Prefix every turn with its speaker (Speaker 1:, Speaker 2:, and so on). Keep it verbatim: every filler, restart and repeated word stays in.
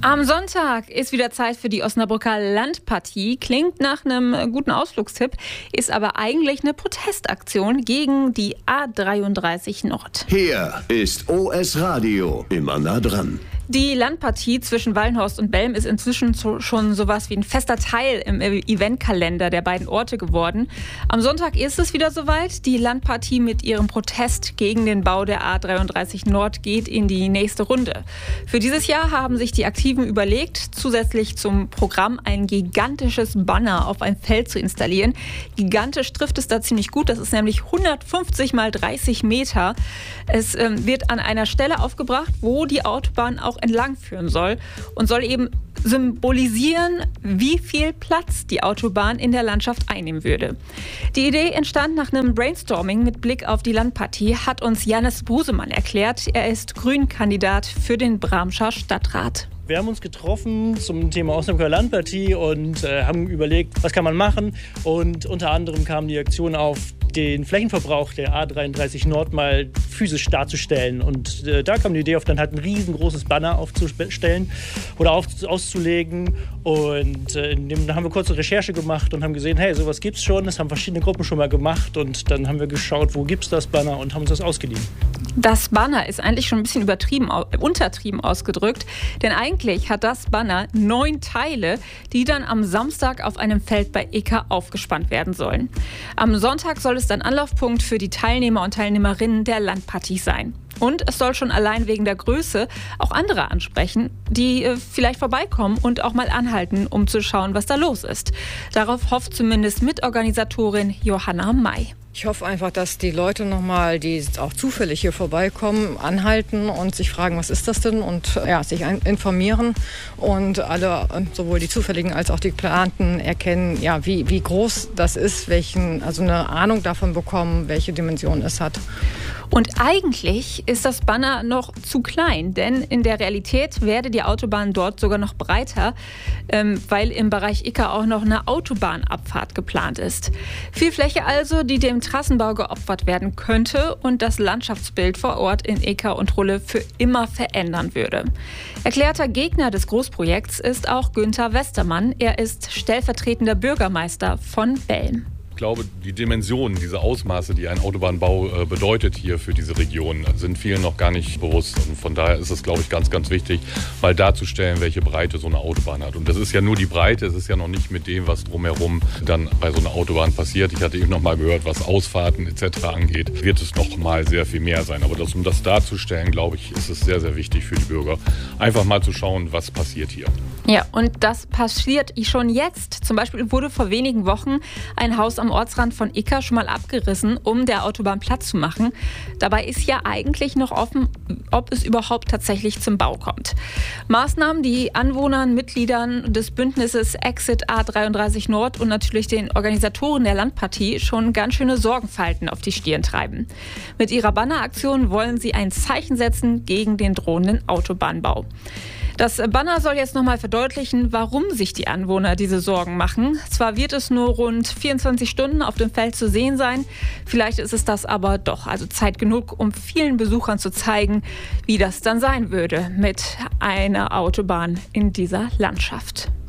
Speaker 1: Am Sonntag ist wieder Zeit für die Osnabrücker Landpartie. Klingt nach einem guten Ausflugstipp, ist aber eigentlich eine Protestaktion gegen die A dreiunddreißig Nord.
Speaker 2: Hier ist O S Radio, immer nah dran.
Speaker 1: Die Landpartie zwischen Wallenhorst und Belm ist inzwischen so, schon sowas wie ein fester Teil im Eventkalender der beiden Orte geworden. Am Sonntag ist es wieder soweit. Die Landpartie mit ihrem Protest gegen den Bau der A dreiunddreißig Nord geht in die nächste Runde. Für dieses Jahr haben sich die Aktiven überlegt, zusätzlich zum Programm ein gigantisches Banner auf ein Feld zu installieren. Gigantisch trifft es da ziemlich gut. Das ist nämlich hundertfünfzig mal dreißig Meter. Es ähm, wird an einer Stelle aufgebracht, wo die Autobahn auch entlang führen soll und soll eben symbolisieren, wie viel Platz die Autobahn in der Landschaft einnehmen würde. Die Idee entstand nach einem Brainstorming mit Blick auf die Landpartie, hat uns Jannis Busemann erklärt. Er ist Grünkandidat für den Bramscher Stadtrat.
Speaker 3: Wir haben uns getroffen zum Thema Osnabrücker Landpartie und äh, haben überlegt, was kann man machen. Und unter anderem kam die Aktion auf, den Flächenverbrauch der A dreiunddreißig Nord mal physisch darzustellen. Und äh, da kam die Idee auf, dann halt ein riesengroßes Banner aufzustellen oder auf, auszulegen. Und äh, in dem, da haben wir kurze Recherche gemacht und haben gesehen, hey, sowas gibt's schon. Das haben verschiedene Gruppen schon mal gemacht. Und dann haben wir geschaut, wo gibt's das Banner und haben uns das ausgeliehen.
Speaker 1: Das Banner ist eigentlich schon ein bisschen übertrieben, untertrieben ausgedrückt. Denn eigentlich hat das Banner neun Teile, die dann am Samstag auf einem Feld bei Icka aufgespannt werden sollen. Am Sonntag soll es dann Anlaufpunkt für die Teilnehmer und Teilnehmerinnen der Landpartie sein. Und es soll schon allein wegen der Größe auch andere ansprechen, die äh, vielleicht vorbeikommen und auch mal anhalten, um zu schauen, was da los ist. Darauf hofft zumindest Mitorganisatorin Johanna May.
Speaker 4: Ich hoffe einfach, dass die Leute nochmal, die auch zufällig hier vorbeikommen, anhalten und sich fragen, was ist das denn? Und ja, sich informieren und alle, sowohl die zufälligen als auch die geplanten, erkennen, ja, wie, wie groß das ist, welchen, also eine Ahnung davon bekommen, welche Dimension es hat.
Speaker 1: Und eigentlich ist das Banner noch zu klein, denn in der Realität werde die Autobahn dort sogar noch breiter, ähm, weil im Bereich Icka auch noch eine Autobahnabfahrt geplant ist. Viel Fläche also, die dem Trassenbau geopfert werden könnte und das Landschaftsbild vor Ort in Icka und Rulle für immer verändern würde. Erklärter Gegner des Großprojekts ist auch Günther Westermann. Er ist stellvertretender Bürgermeister von Belm.
Speaker 5: Ich glaube, die Dimensionen, diese Ausmaße, die ein Autobahnbau bedeutet hier für diese Region, sind vielen noch gar nicht bewusst. Und von daher ist es, glaube ich, ganz, ganz wichtig, mal darzustellen, welche Breite so eine Autobahn hat. Und das ist ja nur die Breite, es ist ja noch nicht mit dem, was drumherum dann bei so einer Autobahn passiert. Ich hatte eben noch mal gehört, was Ausfahrten et cetera angeht, wird es noch mal sehr viel mehr sein. Aber das, um das darzustellen, glaube ich, ist es sehr, sehr wichtig für die Bürger, einfach mal zu schauen, was passiert hier.
Speaker 1: Ja, und das passiert schon jetzt. Zum Beispiel wurde vor wenigen Wochen ein Haus am Ortsrand von Icka schon mal abgerissen, um der Autobahn Platz zu machen. Dabei ist ja eigentlich noch offen, ob es überhaupt tatsächlich zum Bau kommt. Maßnahmen, die Anwohnern, Mitgliedern des Bündnisses Exit A dreiunddreißig Nord und natürlich den Organisatoren der Landpartie schon ganz schöne Sorgenfalten auf die Stirn treiben. Mit ihrer Banneraktion wollen sie ein Zeichen setzen gegen den drohenden Autobahnbau. Das Banner soll jetzt nochmal verdeutlichen, warum sich die Anwohner diese Sorgen machen. Zwar wird es nur rund vierundzwanzig Stunden auf dem Feld zu sehen sein, vielleicht ist es das aber doch, also Zeit genug, um vielen Besuchern zu zeigen, wie das dann sein würde mit einer Autobahn in dieser Landschaft.